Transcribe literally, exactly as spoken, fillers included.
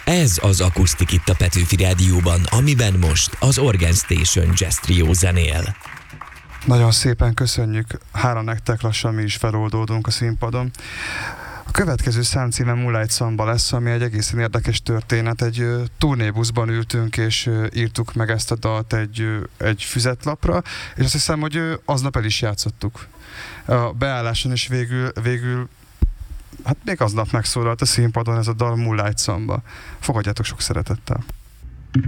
Ez az Akusztik itt a Petőfi Rádióban, amiben most az Organ Station Jazz Trio zenél. Nagyon szépen köszönjük, hála nektek, lassan mi is feloldódunk a színpadon. A következő számcíme Moonlight Samba lesz, ami egy egészen érdekes történet. Egy uh, turnébuszban ültünk, és uh, írtuk meg ezt a dalt egy, uh, egy füzetlapra, és azt hiszem, hogy uh, aznap el is játszottuk. A beálláson is végül, végül hát még aznap megszólalt a színpadon ez a dal, Moonlight Samba. Fogadjátok sok szeretettel!